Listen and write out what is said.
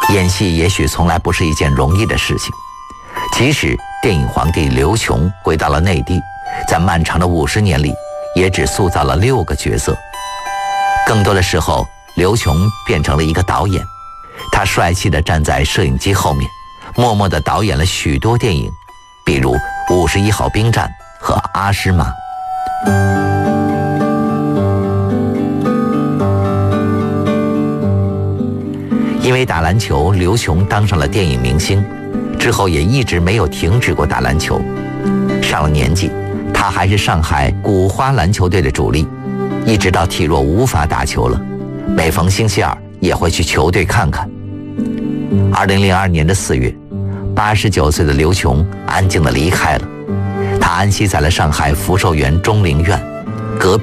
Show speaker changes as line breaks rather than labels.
演戏也许从来不是一件容易的事情，即使电影皇帝刘琼回到了内地，在漫长的50年里，也只塑造了6个角色。更多的时候，刘琼变成了一个导演，他帅气地站在摄影机后面，默默地导演了许多电影，比如《51号兵站》和《阿诗玛》。因为打篮球，刘琼当上了电影明星，之后也一直没有停止过打篮球。上了年纪，他还是上海古花篮球队的主力，一直到体弱无法打球了，每逢星期二也会去球队看看。2002年的4月，89岁的刘琼安静地离开了，他安息在了上海福寿园钟灵苑。